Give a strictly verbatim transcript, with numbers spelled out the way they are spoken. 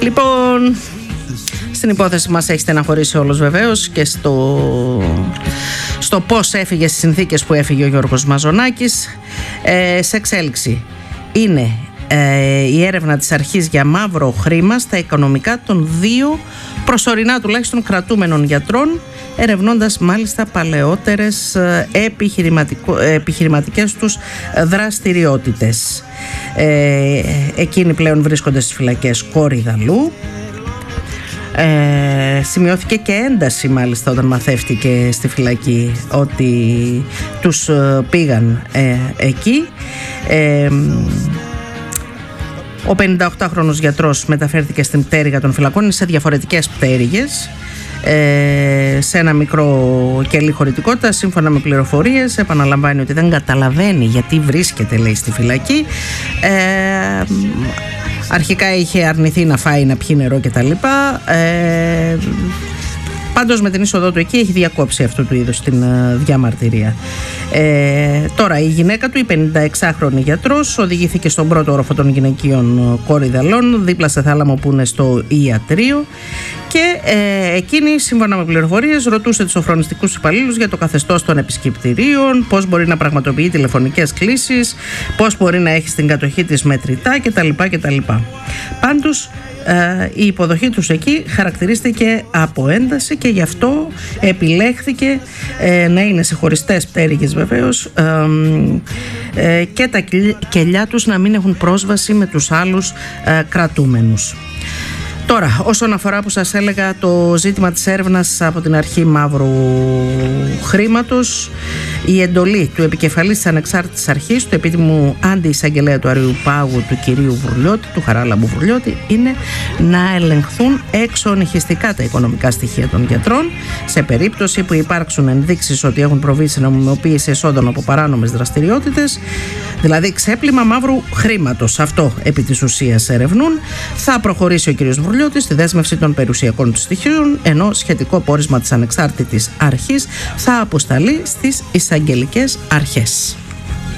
Λοιπόν, στην υπόθεση μας έχει στεναχωρήσει όλος βεβαίως και στο, στο πώς έφυγε, στις συνθήκες που έφυγε ο Γιώργος Μαζονάκης. Ε, σε εξέλιξη είναι ε, η έρευνα της αρχής για μαύρο χρήμα στα οικονομικά των δύο προσωρινά τουλάχιστον κρατούμενων γιατρών, ερευνώντας μάλιστα παλαιότερες επιχειρηματικές τους δραστηριότητες. Ε, εκείνοι πλέον βρίσκονται στις φυλακές Κορυδαλλού. Ε, σημειώθηκε και ένταση μάλιστα όταν μαθεύτηκε στη φυλακή ότι τους πήγαν ε, εκεί. Ε, ο πενηνταοκτάχρονος γιατρός μεταφέρθηκε στην πτέρυγα των φυλακών, είναι σε διαφορετικές πτέρυγες, ε, σε ένα μικρό κελί χωρητικότητα. Σύμφωνα με πληροφορίες, επαναλαμβάνει ότι δεν καταλαβαίνει γιατί βρίσκεται, λέει, στη φυλακή. ε, Αρχικά είχε αρνηθεί να φάει, να πιει νερό κτλ. Ε, πάντως με την είσοδό του εκεί έχει διακόψει αυτού του είδους την uh, διαμαρτυρία. Ε, τώρα η γυναίκα του, η πενηνταεξάχρονη γιατρός, οδηγήθηκε στον πρώτο όροφο των γυναικείων Κορυδαλλών, δίπλα σε θάλαμο που είναι στο ιατρείο, και ε, εκείνη, σύμφωνα με πληροφορίες, ρωτούσε τους σοφρονιστικούς υπαλλήλους για το καθεστώς των επισκεπτηρίων, πώς μπορεί να πραγματοποιεί τηλεφωνικές κλήσεις, πώς μπορεί να έχει στην κατοχή της μετρητά κτλ. κτλ. Πάντως ε, η υποδοχή τους εκεί χαρακτηρίστηκε από ένταση και γι' αυτό επιλέχθηκε ε, να είναι σε χωριστές πτέρυγες βεβαίως, ε, ε, και τα κελιά τους να μην έχουν πρόσβαση με τους άλλους ε, κρατούμενους. Τώρα, όσον αφορά που σας έλεγα το ζήτημα της έρευνας από την αρχή μαύρου χρήματος, η εντολή του επικεφαλής της ανεξάρτητης αρχής, του επίτιμου αντι-εισαγγελέα του Αριουπάγου, του κυρίου Βρουλιώτη, του Χαράλαμπου Βρουλιώτη, είναι να ελεγχθούν εξονυχιστικά τα οικονομικά στοιχεία των γιατρών σε περίπτωση που υπάρξουν ενδείξεις ότι έχουν προβεί σε νομιμοποίηση εσόδων από παράνομες δραστηριότητες, δηλαδή ξέπλυμα μαύρου χρήματος. Αυτό επί της ουσίας ερευνούν. Θα προχωρήσει ο κύριος Βρουλιώτης στη δέσμευση των περιουσιακών του στοιχείων, ενώ σχετικό πόρισμα της ανεξάρτητης αρχής θα αποσταλεί στις εισαγγελικές αρχές.